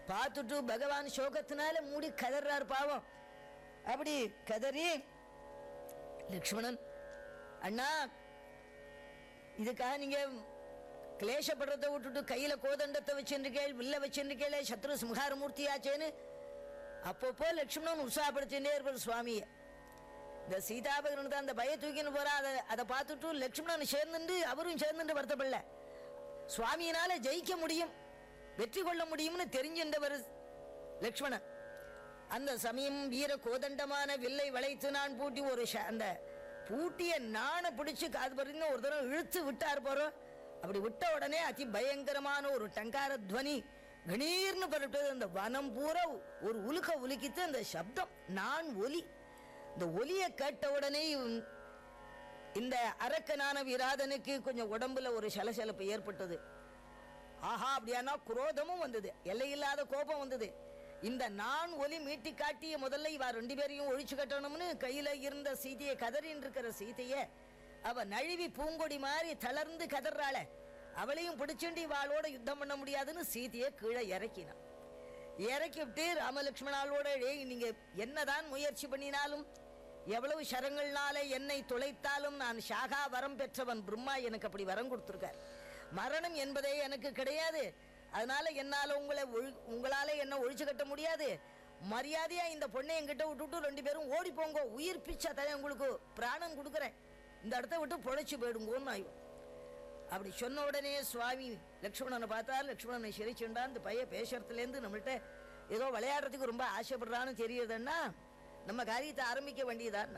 பார்த்துட்டு பகவான் சோகத்தினால மூடி கதறார் பாவம். அப்படி கதறி லக்ஷ்மணன், அண்ணா இதுக்காக நீங்க கிளேசப்படுறதை விட்டுட்டு கையில கோதண்டத்தை வச்சிருக்கேள், வில்ல வச்சிருக்கேள், சத்ரு சிம்ஹார மூர்த்தியாச்சேன்னு அப்பப்போ லக்ஷ்மணன் உற்சாகப்படுத்திட்டே இருப்பார் சுவாமியை. இந்த சீதாபகரனுக்கு அந்த பய தூக்கின்னு போறா, அதை பார்த்துட்டு லக்ஷ்மணன் சேர்ந்துட்டு அவரும் சேர்ந்துட்டு வருத்தப்படல. சுவாமியினால ஜெயிக்க முடியும், வெற்றி கொள்ள முடியும்னு தெரிஞ்சின்றவர் லக்ஷ்மணன். அந்த சமயம் வீர கோதண்டமான வில்லை வளைத்து நான் பூட்டி ஒரு அந்த பூட்டிய நாணை பிடிச்சு காது பறிந்து ஒரு தடவை இழுத்து விட்டார் போறோம். அப்படி விட்ட உடனே அதி பயங்கரமான ஒரு டங்கார துவனி கணீர்னு பரப்பிட்டது. அந்த வனம் பூரா ஒரு உலுக்க உலுக்கித்து அந்த சப்தம் நான் ஒலி. இந்த ஒலியை கேட்ட உடனே இந்த அரக்கனான விராதனுக்கு கொஞ்சம் உடம்புல ஒரு சலசலப்பு ஏற்பட்டது. ஆஹா, அப்படியானா குரோதமும் வந்தது, எல்லையில்லாத கோபம் வந்தது. இந்த நான் ஒலி மீட்டி காட்டிய முதல்ல இவ 2 பேரையும் ஒழிச்சு கட்டணும்னு கையில இருந்த சீதையை, கதறின் இருக்கிற சீதைய அவ நழுவி பூங்கொடி மாதிரி தளர்ந்து கதறாள, அவளையும் பிடிச்சுண்டு இவாளோட யுத்தம் பண்ண முடியாதுன்னு சீதையை கீழே இறக்கினான். இறக்கிவிட்டு ராமலட்சுமணாலோட, நீங்க என்னதான் முயற்சி பண்ணினாலும், எவ்வளவு சரங்கள்னால என்னை துளைத்தாலும் நான் ஷாகா வரம் பெற்றவன் பிரம்மா எனக்கு அப்படி வரம் கொடுத்துருக்கார். மரணம் என்பதே எனக்கு கிடையாது. அதனால என்னால உங்களால என்ன ஒழிச்சு கட்ட முடியாது. மரியாதையா இந்த பொண்ணை என்கிட்ட விட்டுட்டு 2 பேரும் ஓடி போங்க, உயிர் பிச்சை தர உங்களுக்கு பிராணம் கொடுக்குறேன், இந்த இடத்த விட்டு பொழைச்சு போயிடுங்கன்னு ஆயும். அப்படி சொன்ன உடனே சுவாமி லக்ஷ்மணனை பார்த்தார். லக்ஷ்மணனை சிரிச்சுண்டா, இந்த பையன் பேசுறதுலேருந்து நம்மள்கிட்ட ஏதோ விளையாடுறதுக்கு ரொம்ப ஆசைப்படுறான்னு தெரியுதுன்னா நம்ம காரியத்தை ஆரம்பிக்க வேண்டியதான்.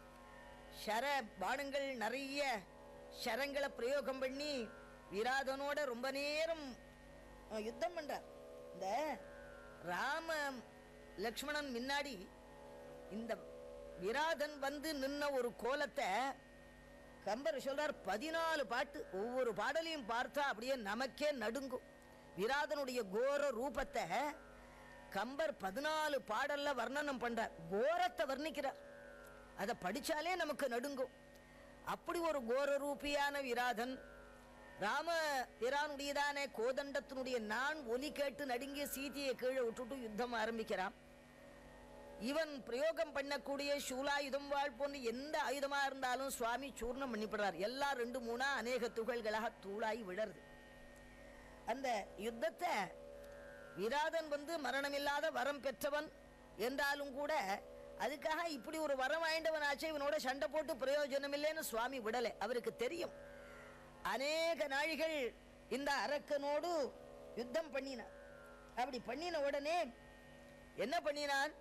ஷர பானங்கள் நிறைய ஷரங்களை பிரயோகம் பண்ணி விராதனோட ரொம்ப நேரம் யுத்தம் பண்றார். இந்த ராம லக்ஷ்மணன் முன்னாடி இந்த விராதன் வந்து நின்ன ஒரு கோலத்தை கம்பர் சொல்றார். 14 பாட்டு, ஒவ்வொரு பாடலையும் பார்த்தா அப்படியே நமக்கே நடுங்கும். விராதனுடைய கோர ரூபத்தை கம்பர் 14 பாடல்ல வர்ணனம் பண்றார். கோரத்தை வர்ணிக்கிறார், அதை படிச்சாலே நமக்கு நடுங்கும். அப்படி ஒரு கோர ரூபியான விராதன் ராம பிரானுடையதான கோதண்டத்தினுடைய நான் ஒலி கேட்டு நடுங்கிய சீதையை கீழே விட்டுட்டு யுத்தம் ஆரம்பிக்கிறான். இவன் பிரயோகம் பண்ணக்கூடிய சூலாயுதம் வாழ் போன்ற எந்த ஆயுதமா இருந்தாலும் சுவாமி சூர்ணம் பண்ணிப்படுறார். எல்லாம் 2 3 அநேக துகள்களாக தூளாய் விழருது. அந்த யுத்தத்தை விராதன் வந்து மரணமில்லாத வரம் பெற்றவன் என்றாலும் கூட அதுக்காக இப்படி ஒரு வரம் வாய்ந்தவன் ஆச்சு, இவனோட சண்டை போட்டு பிரயோஜனம் இல்லைன்னு சுவாமி விடலை. அவருக்கு தெரியும். அநேக நாழிகள் இந்த அரக்கனோடு யுத்தம் பண்ணினான். அப்படி பண்ணின உடனே என்ன பண்ணினான்,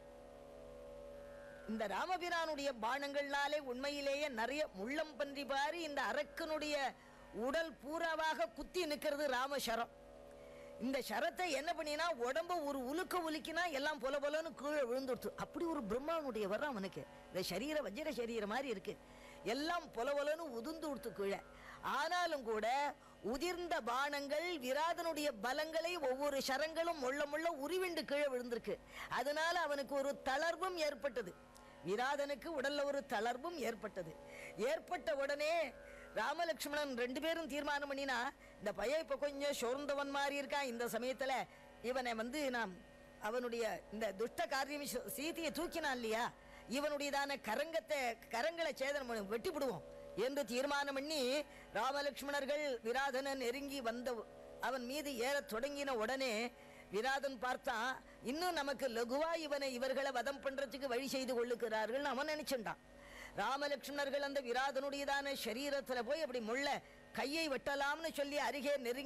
இந்த ராமபிரானுடைய பானங்கள்னாலே உண்மையிலேயே நிறைய முள்ளம் பன்றி பாரி இந்த அரக்கனுடைய உடல் பூராவாக குத்தி நிற்கிறது ராமசரம். இந்த சரத்தை என்ன பண்ணினா உடம்ப ஒரு உலுக்க உலுக்கினா எல்லாம் பொல பொலன்னு கீழே விழுந்துடுத்து. அப்படி ஒரு பிரம்மானுடைய வர்றான் அவனுக்கு. இந்த சரீர வஜ்ர சரீரம் மாதிரி இருக்கு, எல்லாம் பொல பொலன்னு உதிர்ந்து கொடுத்து கீழே. ஆனாலும் கூட உதிர்ந்த பானங்கள் விராதனுடைய பலங்களை ஒவ்வொரு சரங்களும் முள்ள முள்ள உருவிண்டு கீழே விழுந்திருக்கு. அதனால அவனுக்கு ஒரு தளர்வும் ஏற்பட்டது. விராதனுக்கு உடல்ல ஒரு தளர்வும் ஏற்பட்டது. ஏற்பட்ட உடனே ராமலட்சுமணன் 2 பேரும் தீர்மானம் பண்ணினா, இந்த பையன் இப்ப கொஞ்சம் சோர்ந்தவன் மாதிரி இருக்கான், இந்த சமயத்துல இவனை வந்து நாம் அவனுடைய இந்த துஷ்ட காரியம் சீதையை தூக்கினான் இல்லையா, இவனுடையதான கரங்களை சேதனம் வெட்டிவிடுவோம் என்று தீர்மானம் பண்ணி ராமலட்சுமணர்கள் விராதனன் நெருங்கி வந்த அவன் மீது ஏற தொடங்கின உடனே விராதன் பார்த்தான், இன்னும் நமக்கு லகுவா இவர்களை வதம் பண்றதுக்கு வழி செய்து கொள்ளுகிறார்கள் அவன் நினைச்சுட்டான். ராமலட்சுமணர்கள் அந்த விராதனுடையதான சரீரத்துல போய் அப்படி முள்ள கையை வெட்டலாம்னு சொல்லி அருகே நெருங்கி